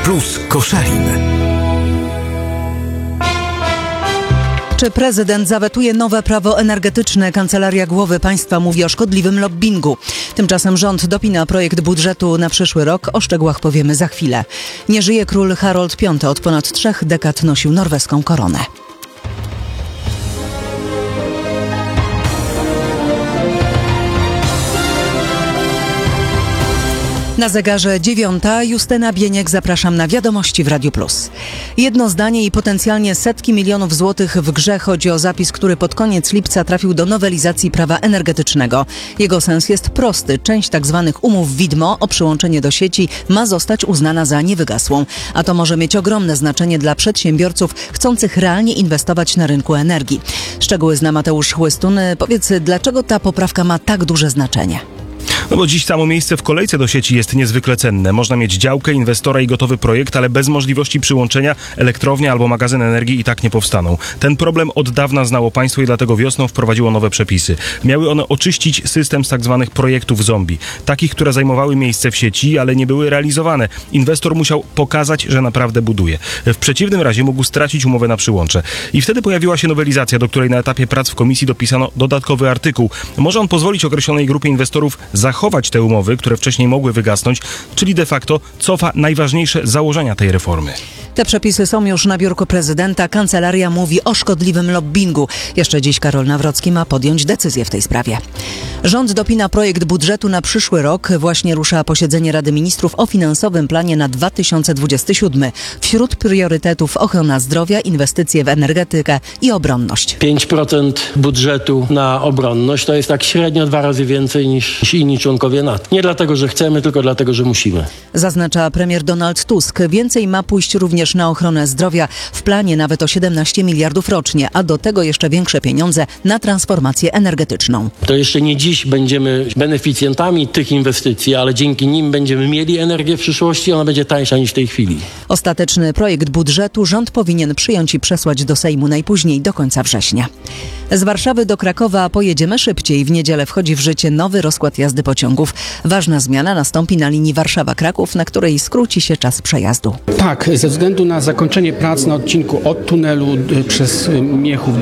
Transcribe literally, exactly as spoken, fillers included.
Plus Koszalin. Czy prezydent zawetuje nowe prawo energetyczne? Kancelaria Głowy Państwa mówi o szkodliwym lobbingu. Tymczasem rząd dopina projekt budżetu na przyszły rok. O szczegółach powiemy za chwilę. Nie żyje król Harold Piąty. Od ponad trzech dekad nosił norweską koronę. Na zegarze dziewiąta. Justyna Bieniek, zapraszam na Wiadomości w Radiu Plus. Jedno zdanie i potencjalnie setki milionów złotych w grze. Chodzi o zapis, który pod koniec lipca trafił do nowelizacji prawa energetycznego. Jego sens jest prosty. Część tzw. umów widmo o przyłączenie do sieci ma zostać uznana za niewygasłą. A to może mieć ogromne znaczenie dla przedsiębiorców chcących realnie inwestować na rynku energii. Szczegóły zna Mateusz Chłystun. Powiedz, dlaczego ta poprawka ma tak duże znaczenie? No bo dziś samo miejsce w kolejce do sieci jest niezwykle cenne. Można mieć działkę, inwestora i gotowy projekt, ale bez możliwości przyłączenia elektrownia albo magazyn energii i tak nie powstaną. Ten problem od dawna znało państwo i dlatego wiosną wprowadziło nowe przepisy. Miały one oczyścić system z tak zwanych projektów zombie. Takich, które zajmowały miejsce w sieci, ale nie były realizowane. Inwestor musiał pokazać, że naprawdę buduje. W przeciwnym razie mógł stracić umowę na przyłącze. I wtedy pojawiła się nowelizacja, do której na etapie prac w komisji dopisano dodatkowy artykuł. Może on pozwolić określonej grupie inwestorów zachować te umowy, które wcześniej mogły wygasnąć, czyli de facto cofa najważniejsze założenia tej reformy. Te przepisy są już na biurku prezydenta. Kancelaria mówi o szkodliwym lobbingu. Jeszcze dziś Karol Nawrocki ma podjąć decyzję w tej sprawie. Rząd dopina projekt budżetu na przyszły rok. Właśnie rusza posiedzenie Rady Ministrów o finansowym planie na dwa tysiące dwudziesty siódmy. Wśród priorytetów ochrona zdrowia, inwestycje w energetykę i obronność. pięć procent budżetu na obronność to jest tak średnio dwa razy więcej niż inni członkowie NATO. Nie dlatego, że chcemy, tylko dlatego, że musimy. Zaznacza premier Donald Tusk. Więcej ma pójść również na ochronę zdrowia. W planie nawet o siedemnaście miliardów rocznie, a do tego jeszcze większe pieniądze na transformację energetyczną. To jeszcze nie dziś będziemy beneficjentami tych inwestycji, ale dzięki nim będziemy mieli energię w przyszłości i ona będzie tańsza niż w tej chwili. Ostateczny projekt budżetu rząd powinien przyjąć i przesłać do Sejmu najpóźniej do końca września. Z Warszawy do Krakowa pojedziemy szybciej. W niedzielę wchodzi w życie nowy rozkład jazdy pociągów. Ważna zmiana nastąpi na linii Warszawa-Kraków, na której skróci się czas przejazdu. Tak, ze względu na zakończenie prac na odcinku od tunelu przez Miechów